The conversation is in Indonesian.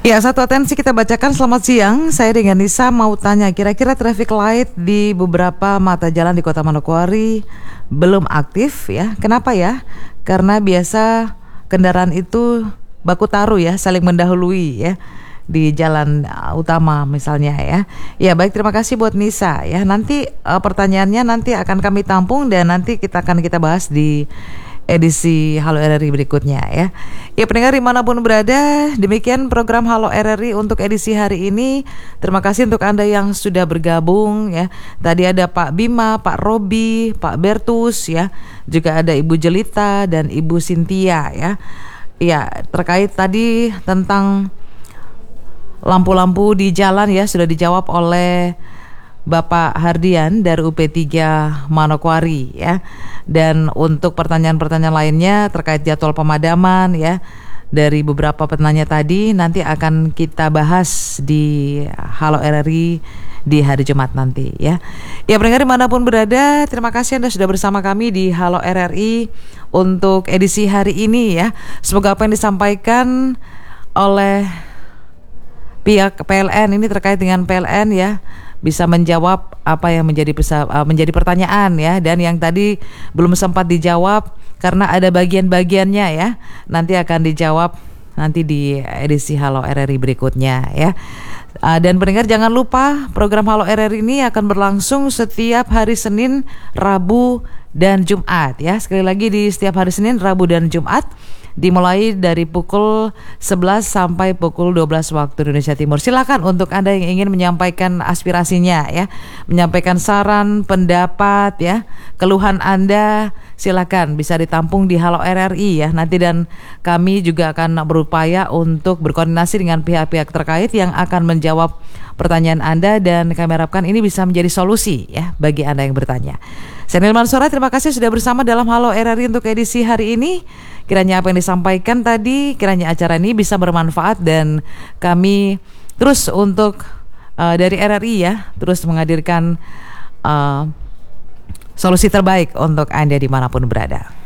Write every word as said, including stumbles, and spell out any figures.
Ya, satu atensi kita bacakan. Selamat siang, saya dengan Nisa mau tanya, kira-kira traffic light di beberapa mata jalan di Kota Manokwari belum aktif ya? Kenapa ya? Karena biasa kendaraan itu baku taruh ya, saling mendahului ya di jalan uh, utama misalnya ya. Ya baik, terima kasih buat Nisa ya. Nanti uh, pertanyaannya nanti akan kami tampung dan nanti kita akan kita bahas di edisi Halo R R I berikutnya ya. Ya pendengar dimanapun berada, demikian program Halo R R I untuk edisi hari ini. Terima kasih untuk Anda yang sudah bergabung ya. Tadi ada Pak Bima, Pak Robi, Pak Bertus ya. Juga ada Ibu Jelita dan Ibu Sintia ya. Ya terkait tadi tentang lampu-lampu di jalan ya, sudah dijawab oleh Bapak Hardian dari U P tiga Manokwari ya. Dan untuk pertanyaan-pertanyaan lainnya terkait jadwal pemadaman ya dari beberapa penanya tadi nanti akan kita bahas di Halo R R I di hari Jumat nanti ya. Ya pendengar dimanapun berada, terima kasih Anda sudah bersama kami di Halo R R I untuk edisi hari ini ya. Semoga apa yang disampaikan oleh pihak P L N ini terkait dengan P L N ya bisa menjawab apa yang menjadi pesa, menjadi pertanyaan ya, dan yang tadi belum sempat dijawab karena ada bagian-bagiannya ya nanti akan dijawab nanti di edisi Halo R R I berikutnya ya. Dan pendengar jangan lupa program Halo R R I ini akan berlangsung setiap hari Senin, Rabu dan Jumat ya. Sekali lagi di setiap hari Senin, Rabu dan Jumat dimulai dari pukul sebelas sampai pukul dua belas waktu Indonesia Timur. Silakan untuk Anda yang ingin menyampaikan aspirasinya ya, menyampaikan saran, pendapat ya, keluhan Anda, silakan bisa ditampung di Halo R R I ya nanti, dan kami juga akan berupaya untuk berkoordinasi dengan pihak-pihak terkait yang akan menjawab pertanyaan Anda, dan kami harapkan ini bisa menjadi solusi ya bagi Anda yang bertanya. Saya Nilman Sora, terima kasih sudah bersama dalam Halo R R I untuk edisi hari ini. Kiranya apa yang disampaikan tadi, kiranya acara ini bisa bermanfaat dan kami terus untuk uh, dari R R I ya terus menghadirkan uh, solusi terbaik untuk Anda dimanapun berada.